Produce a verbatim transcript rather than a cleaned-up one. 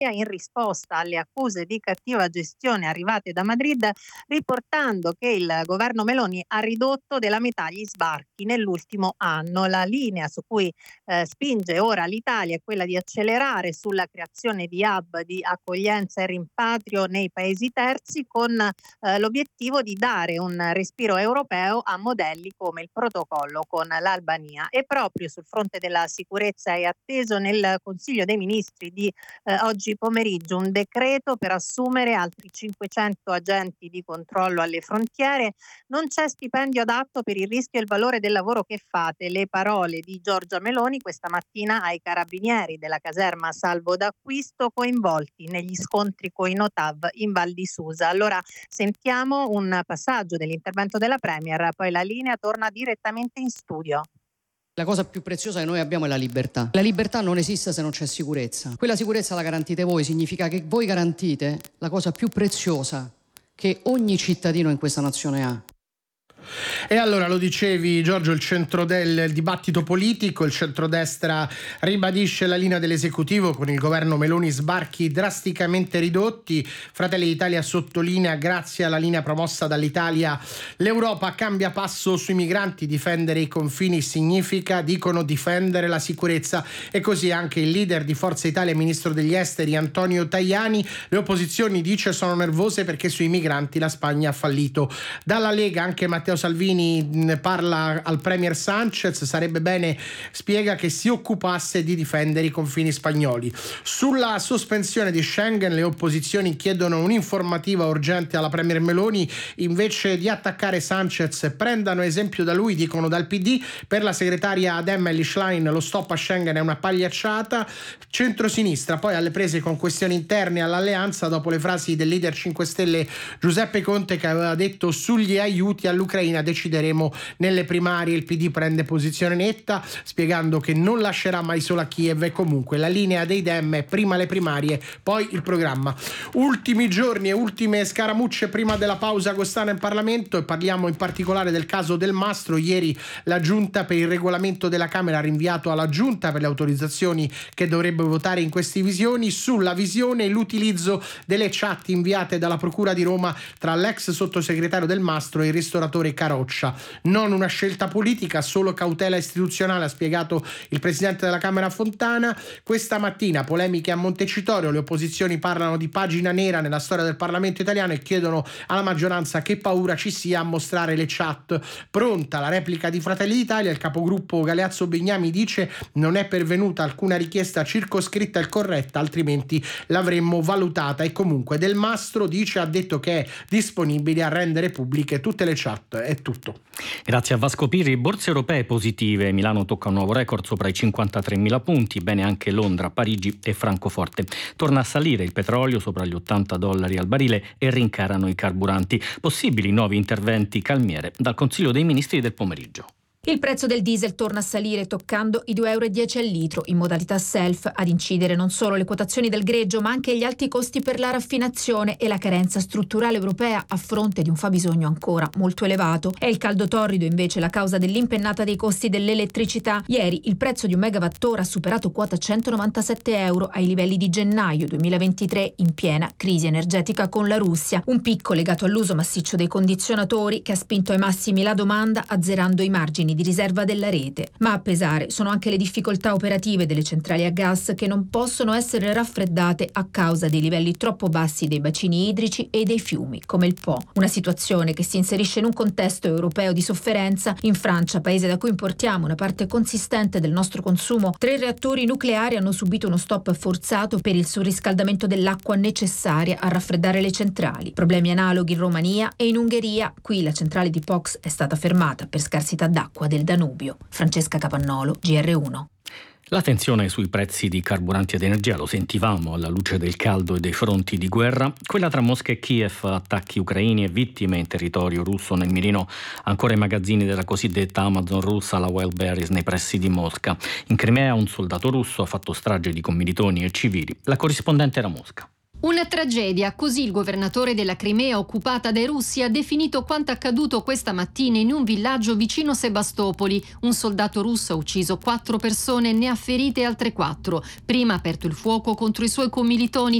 in risposta alle accuse di cattiva gestione arrivate da Madrid, riportando che il governo Meloni ha ridotto della metà gli sbarchi nell'ultimo anno. La linea su cui eh, spinge ora l'Italia è quella di accelerare sulla creazione di hub di accoglienza e rimpatrio nei paesi terzi, con eh, l'obiettivo di dare un respiro europeo a modelli come il protocollo con l'Albania. E proprio sul fronte della sicurezza è atteso nel Consiglio dei Ministri di eh, oggi pomeriggio un decreto per assumere altri cinquecento agenti di controllo alle frontiere. Non c'è stipendio adatto per il rischio e il valore del lavoro che fate. Le parole di Giorgia Meloni questa mattina ai carabinieri della caserma Salvo d'Acquisto coinvolti negli scontri con i Notav in Val di Susa. Allora sentiamo un passaggio dell'intervento della Premier, poi la linea torna direttamente in studio. La cosa più preziosa che noi abbiamo è la libertà. La libertà non esiste se non c'è sicurezza. Quella sicurezza la garantite voi, significa che voi garantite la cosa più preziosa che ogni cittadino in questa nazione ha. E allora lo dicevi Giorgio, il centro del dibattito politico, il centrodestra ribadisce la linea dell'esecutivo con il governo Meloni, sbarchi drasticamente ridotti. Fratelli d'Italia sottolinea, grazie alla linea promossa dall'Italia, l'Europa cambia passo sui migranti, difendere i confini significa, dicono, difendere la sicurezza. E così anche il leader di Forza Italia e ministro degli esteri Antonio Tajani. Le opposizioni, dice, sono nervose perché sui migranti la Spagna ha fallito. Dalla Lega anche Matteo Salvini parla al premier Sanchez, sarebbe bene, spiega, che si occupasse di difendere i confini spagnoli. Sulla sospensione di Schengen le opposizioni chiedono un'informativa urgente alla premier Meloni, invece di attaccare Sanchez prendano esempio da lui, dicono dal P D. Per la segretaria ad Emily Schlein lo stop a Schengen è una pagliacciata. Centrosinistra poi alle prese con questioni interne all'alleanza dopo le frasi del leader cinque Stelle Giuseppe Conte, che aveva detto sugli aiuti all'Ucraina decideremo nelle primarie. Il P D prende posizione netta, spiegando che non lascerà mai sola Kiev e comunque la linea dei Dem è prima le primarie, poi il programma. Ultimi giorni e ultime scaramucce prima della pausa agostana in Parlamento, e parliamo in particolare del caso Del Mastro. Ieri la Giunta per il regolamento della Camera ha rinviato alla Giunta per le autorizzazioni che dovrebbe votare in queste visioni sulla visione e l'utilizzo delle chat inviate dalla Procura di Roma tra l'ex sottosegretario Del Mastro e il ristoratore Caroccia. Non una scelta politica, solo cautela istituzionale, ha spiegato il presidente della Camera Fontana. Questa mattina polemiche a Montecitorio, le opposizioni parlano di pagina nera nella storia del Parlamento italiano e chiedono alla maggioranza che paura ci sia a mostrare le chat. Pronta la replica di Fratelli d'Italia, il capogruppo Galeazzo Bignami dice non è pervenuta alcuna richiesta circoscritta e corretta, altrimenti l'avremmo valutata. E comunque Del Mastro, dice, ha detto che è disponibile a rendere pubbliche tutte le chat. È tutto. Grazie a Vasco Pirri. Borse europee positive. Milano tocca un nuovo record sopra i cinquantatremila punti, bene anche Londra, Parigi e Francoforte. Torna a salire il petrolio sopra gli ottanta dollari al barile e rincarano i carburanti. Possibili nuovi interventi calmiere dal Consiglio dei Ministri del pomeriggio. Il prezzo del diesel torna a salire toccando i due euro e dieci al litro in modalità self. Ad incidere non solo le quotazioni del greggio ma anche gli alti costi per la raffinazione e la carenza strutturale europea a fronte di un fabbisogno ancora molto elevato. È il caldo torrido invece la causa dell'impennata dei costi dell'elettricità. Ieri il prezzo di un megawattora ha superato quota centonovantasette euro ai livelli di gennaio duemilaventitré, in piena crisi energetica con la Russia. Un picco legato all'uso massiccio dei condizionatori che ha spinto ai massimi la domanda, azzerando i margini di riserva della rete. Ma a pesare sono anche le difficoltà operative delle centrali a gas, che non possono essere raffreddate a causa dei livelli troppo bassi dei bacini idrici e dei fiumi come il Po. Una situazione che si inserisce in un contesto europeo di sofferenza. In Francia, paese da cui importiamo una parte consistente del nostro consumo, tre reattori nucleari hanno subito uno stop forzato per il surriscaldamento dell'acqua necessaria a raffreddare le centrali. Problemi analoghi in Romania e in Ungheria. Qui la centrale di Pox è stata fermata per scarsità d'acqua del Danubio. Francesca Capannolo, G R uno. La tensione sui prezzi di carburanti ed energia, lo sentivamo alla luce del caldo e dei fronti di guerra. Quella tra Mosca e Kiev, attacchi ucraini e vittime in territorio russo nel mirino. Ancora i magazzini della cosiddetta Amazon russa, la Wildberries, nei pressi di Mosca. In Crimea un soldato russo ha fatto strage di commilitoni e civili. La corrispondente era Mosca. Una tragedia, così il governatore della Crimea occupata dai russi ha definito quanto accaduto questa mattina in un villaggio vicino Sebastopoli. Un soldato russo ha ucciso quattro persone e ne ha ferite altre quattro. Prima ha aperto il fuoco contro i suoi commilitoni